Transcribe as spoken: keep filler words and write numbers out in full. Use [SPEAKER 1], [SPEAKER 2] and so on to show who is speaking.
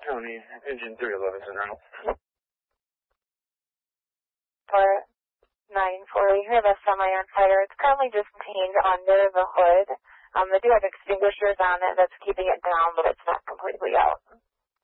[SPEAKER 1] County, engine three eleven syndrome.
[SPEAKER 2] For nine forty, we have a semi on fire. It's currently just contained under the hood. Um, they do have extinguishers on it that's keeping it down, but it's not completely out.